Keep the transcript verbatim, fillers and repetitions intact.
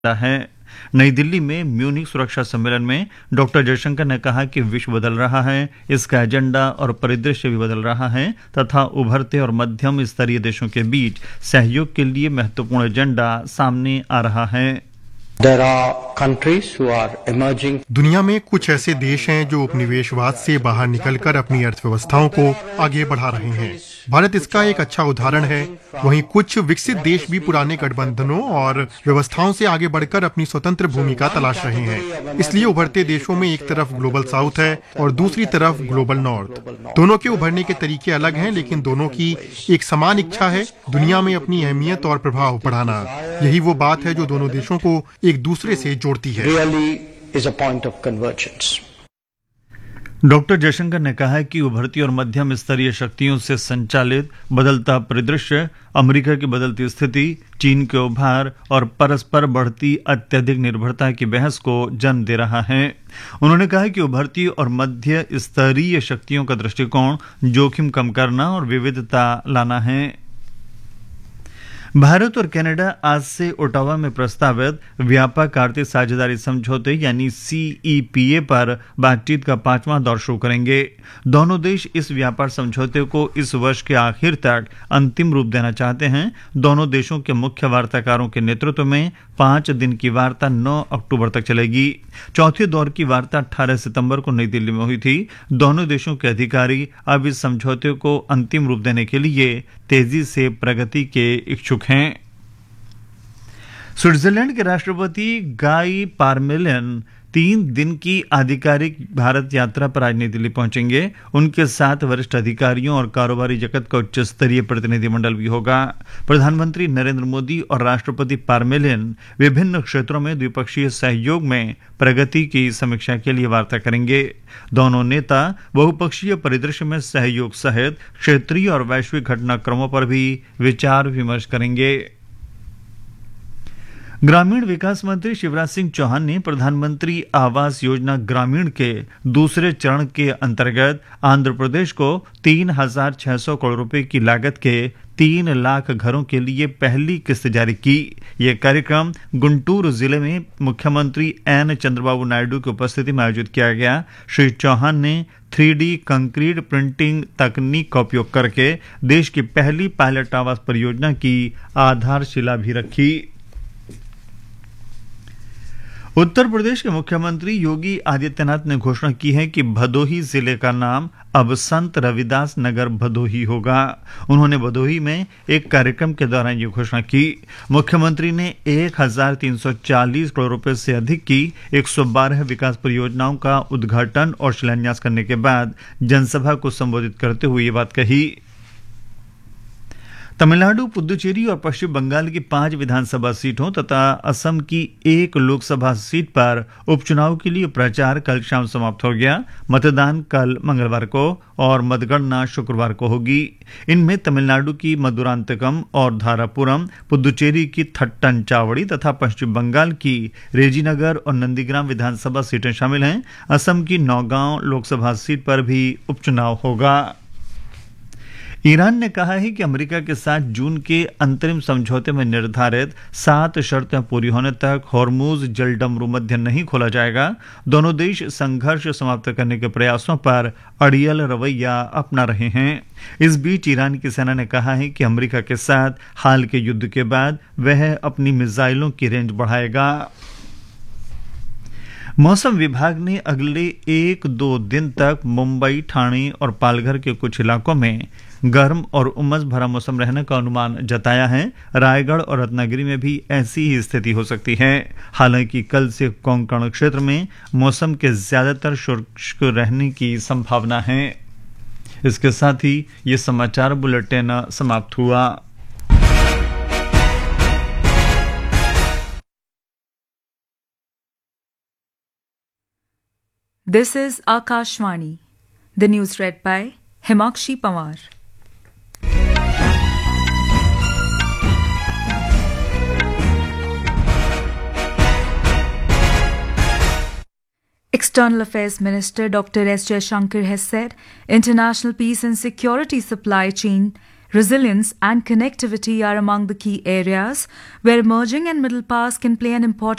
है। नई दिल्ली में म्यूनिख सुरक्षा सम्मेलन में डॉक्टर जयशंकर ने कहा कि विश्व बदल रहा है, इसका एजेंडा और परिदृश्य भी बदल रहा है तथा उभरते और मध्यम स्तरीय देशों के बीच सहयोग के लिए महत्वपूर्ण एजेंडा सामने आ रहा है। There are countries who are emerging. दुनिया में कुछ ऐसे देश हैं जो उपनिवेशवाद से बाहर निकलकर अपनी अर्थव्यवस्थाओं को आगे बढ़ा रहे हैं। भारत इसका एक अच्छा उदाहरण है। वहीं कुछ विकसित देश भी पुराने गठबंधनों और व्यवस्थाओं से आगे बढ़कर अपनी स्वतंत्र भूमिका तलाश रहे हैं। इसलिए उभरते देशों में एक तरफ ग्लोबल साउथ है और दूसरी तरफ ग्लोबल नॉर्थ। दोनों के उभरने के तरीके अलग हैं, लेकिन दोनों की एक समान इच्छा है दुनिया में अपनी अहमियत और प्रभाव बढ़ाना। यही वो बात है जो दोनों देशों को एक दूसरे से जोड़ती है। Really is a point of convergence. Doctor Jaishankar ने कहा कि उभरती और मध्यम स्तरीय शक्तियों से संचालित बदलता परिदृश्य, अमेरिका की बदलती स्थिति, चीन के उभार और परस्पर बढ़ती अत्यधिक निर्भरता की बहस को जन्म दे रहा है। उन्होंने कहा कि उभरती और मध्य स्तरीय शक्तियों का दृष्टिकोण जोखिम कम करना और विविधता लाना है। भारत और कनाडा आज से ओटावा में प्रस्तावित व्यापक आर्थिक साझेदारी समझौते यानी सी ई पी ए पर बातचीत का पांचवां दौर शुरू करेंगे। दोनों देश इस व्यापार समझौते को इस वर्ष के आखिर तक अंतिम रूप देना चाहते हैं। दोनों देशों के मुख्य वार्ताकारों के नेतृत्व में पांच दिन की वार्ता नौ अक्टूबर तक चलेगी। चौथे दौर की वार्ता अठारह सितंबर को नई दिल्ली में हुई थी। दोनों देशों के अधिकारी अब इस समझौते को अंतिम रूप देने के लिए तेजी से प्रगति के इच्छुक हैं। स्विट्जरलैंड के राष्ट्रपति गाई पारमेलिन तीन दिन की आधिकारिक भारत यात्रा पर आज नई दिल्ली पहुंचेंगे। उनके साथ वरिष्ठ अधिकारियों और कारोबारी जगत का उच्च स्तरीय प्रतिनिधिमंडल भी होगा। प्रधानमंत्री नरेंद्र मोदी और राष्ट्रपति पारमेलिन विभिन्न क्षेत्रों में द्विपक्षीय सहयोग में प्रगति की समीक्षा के लिए वार्ता करेंगे। दोनों नेता बहुपक्षीय परिदृश्य में सहयोग सहित क्षेत्रीय और वैश्विक घटनाक्रमों पर भी विचार विमर्श करेंगे। ग्रामीण विकास मंत्री शिवराज सिंह चौहान ने प्रधानमंत्री आवास योजना ग्रामीण के दूसरे चरण के अंतर्गत आंध्र प्रदेश को तीन हजार छह सौ करोड़ रुपए की लागत के तीन लाख घरों के लिए पहली किस्त जारी की। यह कार्यक्रम गुंटूर जिले में मुख्यमंत्री एन चंद्रबाबू नायडू की उपस्थिति में आयोजित किया गया। श्री चौहान ने थ्री डी कंक्रीट प्रिंटिंग तकनीक का उपयोग करके देश की पहली पायलट आवास परियोजना की आधारशिला भी रखी। उत्तर प्रदेश के मुख्यमंत्री योगी आदित्यनाथ ने घोषणा की है कि भदोही जिले का नाम अब संत रविदास नगर भदोही होगा। उन्होंने भदोही में एक कार्यक्रम के दौरान ये घोषणा की। मुख्यमंत्री ने एक हजार तीन सौ चालीस करोड़ रुपए से अधिक की एक सौ बारह विकास परियोजनाओं का उद्घाटन और शिलान्यास करने के बाद जनसभा को संबोधित करते हुए ये बात कही। तमिलनाडु, पुदुचेरी और पश्चिम बंगाल की पांच विधानसभा सीटों तथा असम की एक लोकसभा सीट पर उपचुनाव के लिए प्रचार कल शाम समाप्त हो गया। मतदान कल मंगलवार को और मतगणना शुक्रवार को होगी। इनमें तमिलनाडु की मदुरांतकम और धारापुरम, पुदुचेरी की थट्टनचावड़ी तथा पश्चिम बंगाल की रेजीनगर और नंदीग्राम विधानसभा सीटें शामिल हैं। असम की नौगांव लोकसभा सीट पर भी उपचुनाव होगा। ईरान ने कहा है कि अमेरिका के साथ जून के अंतरिम समझौते में निर्धारित सात शर्तें पूरी होने तक हॉर्मुज जलडमरू मध्य नहीं खोला जाएगा। दोनों देश संघर्ष समाप्त करने के प्रयासों पर अड़ियल रवैया अपना रहे हैं। इस बीच ईरान की सेना ने कहा है कि अमेरिका के साथ हाल के युद्ध के बाद वह अपनी मिसाइलों की रेंज बढ़ाएगा। मौसम विभाग ने अगले एक दो दिन तक मुंबई, ठाणे और पालघर के कुछ इलाकों में गर्म और उमस भरा मौसम रहने का अनुमान जताया है। रायगढ़ और रत्नागिरी में भी ऐसी ही स्थिति हो सकती है। हालांकि कल से कोंकण क्षेत्र में मौसम के ज्यादातर शुष्क रहने की संभावना है। इसके साथ ही ये समाचार बुलेटिन समाप्त हुआ। This is Akashvani. The news read by Himakshi Pawar. External Affairs Minister Doctor S. Jaishankar has said international peace and security supply chain Resilience and connectivity are among the key areas where emerging and middle powers can play an important